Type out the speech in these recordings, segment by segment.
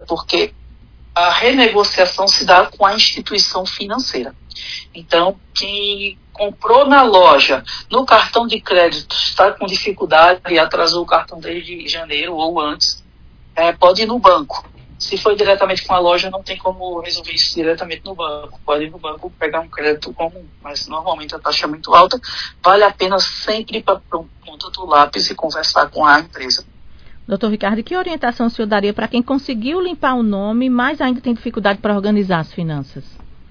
porque a renegociação se dá com a instituição financeira. Então, quem comprou na loja, no cartão de crédito, está com dificuldade e atrasou o cartão desde janeiro ou antes, pode ir no banco. Se for diretamente com a loja, não tem como resolver isso diretamente no banco. Pode ir no banco pegar um crédito comum, mas normalmente a taxa é muito alta. Vale a pena sempre ir para a ponta do lápis e conversar com a empresa. Doutor Ricardo, que orientação o senhor daria para quem conseguiu limpar o nome, mas ainda tem dificuldade para organizar as finanças?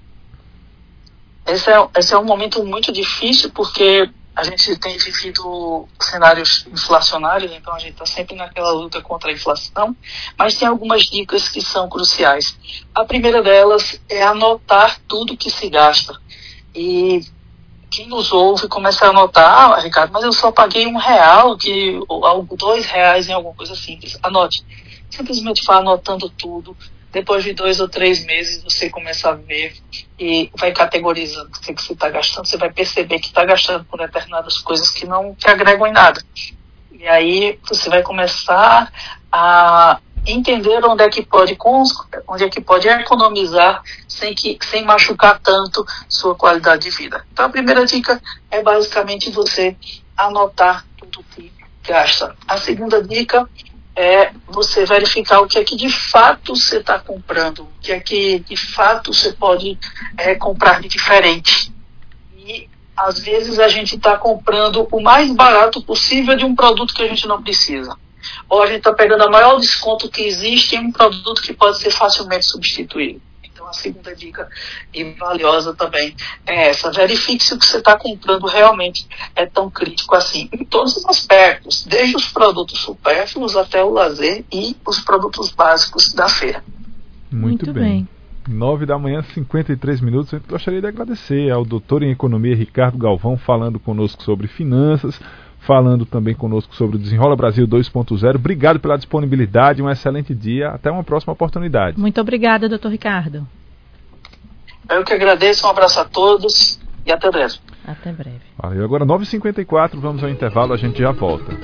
Esse é um momento muito difícil, porque a gente tem vivido cenários inflacionários, então a gente está sempre naquela luta contra a inflação, mas tem algumas dicas que são cruciais. A primeira delas é anotar tudo que se gasta. E quem nos ouve começa a anotar, Ricardo, mas eu só paguei R$1, ou R$2 em alguma coisa simples. Anote. Simplesmente vá anotando tudo. Depois de 2 ou 3 meses, você começa a ver e vai categorizando o que você está gastando. Você vai perceber que está gastando por determinadas coisas que não te agregam em nada. E aí você vai começar a entender onde é que pode economizar sem machucar tanto sua qualidade de vida. Então, a primeira dica é basicamente você anotar tudo que gasta. A segunda dica é você verificar o que é que de fato você está comprando, o que é que de fato você pode comprar de diferente. E às vezes a gente está comprando o mais barato possível de um produto que a gente não precisa. Ou a gente está pegando o maior desconto que existe em um produto que pode ser facilmente substituído. Então a segunda dica, e valiosa também, é essa. Verifique se o que você está comprando realmente é tão crítico assim, em todos os aspectos, desde os produtos supérfluos até o lazer e os produtos básicos da feira. Muito bem. 9h, 53 minutos. Eu gostaria de agradecer ao doutor em Economia Ricardo Galvão, falando conosco sobre finanças, falando também conosco sobre o Desenrola Brasil 2.0. Obrigado pela disponibilidade, um excelente dia, até uma próxima oportunidade. Muito obrigada, doutor Ricardo. Eu que agradeço, um abraço a todos e até breve. Até breve. Valeu, agora 9h54, vamos ao intervalo, a gente já volta.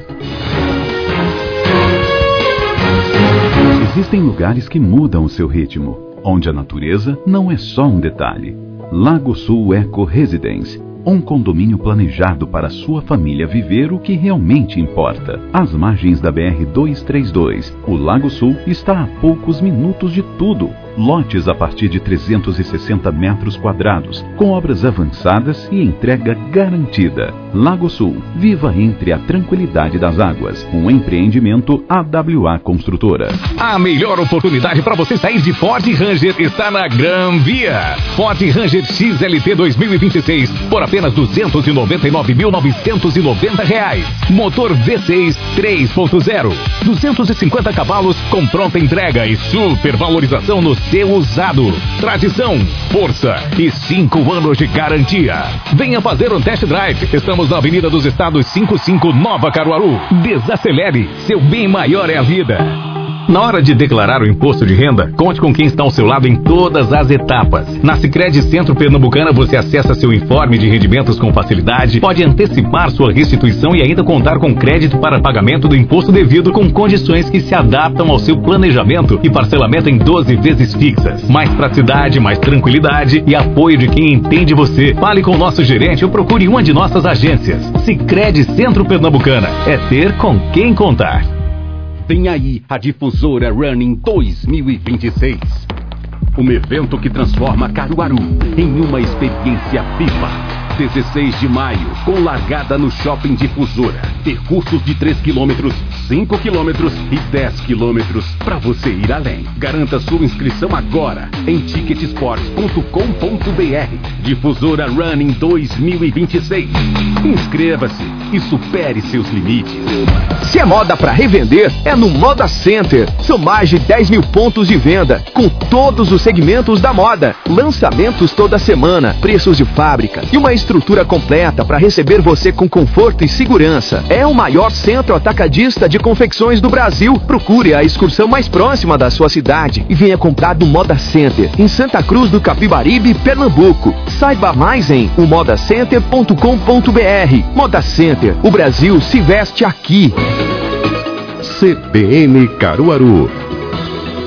Existem lugares que mudam o seu ritmo, onde a natureza não é só um detalhe. Lago Sul Eco Residence, um condomínio planejado para sua família viver o que realmente importa. Às margens da BR-232, o Lago Sul está a poucos minutos de tudo. Lotes a partir de 360 metros quadrados, com obras avançadas e entrega garantida. Lago Sul, viva entre a tranquilidade das águas. Um empreendimento AWA Construtora. A melhor oportunidade para você sair de Ford Ranger está na Gran Via. Ford Ranger XLT 2026 por apenas R$ 299.990. Motor V6 3.0, 250 cavalos com pronta entrega e super valorização no seu usado. Tradição, força e 5 anos de garantia. Venha fazer um test drive. Estamos na Avenida dos Estados 55, Nova Caruaru. Desacelere, seu bem maior é a vida. Na hora de declarar o imposto de renda, conte com quem está ao seu lado em todas as etapas. Na Sicredi Centro Pernambucana você acessa seu informe de rendimentos com facilidade, pode antecipar sua restituição e ainda contar com crédito para pagamento do imposto devido com condições que se adaptam ao seu planejamento e parcelamento em 12 vezes fixas. Mais praticidade, mais tranquilidade e apoio de quem entende você. Fale com o nosso gerente ou procure uma de nossas agências. Sicredi Centro Pernambucana. É ter com quem contar. Vem aí a Difusora Running 2026. Um evento que transforma Caruaru em uma experiência viva. 16 de maio, com largada no Shopping Difusora. Percursos de 3 km, 5 km e 10 km para você ir além. Garanta sua inscrição agora em ticketsports.com.br. Difusora Running 2026. Inscreva-se e supere seus limites. Se é moda para revender, é no Moda Center. São mais de 10 mil pontos de venda, com todos os segmentos da moda. Lançamentos toda semana, preços de fábrica e uma estrutura completa para receber você com conforto e segurança. É o maior centro atacadista de confecções do Brasil. Procure a excursão mais próxima da sua cidade e venha comprar do Moda Center, em Santa Cruz do Capibaribe, Pernambuco. Saiba mais em omodacenter.com.br. Moda Center, o Brasil se veste aqui. CBN Caruaru.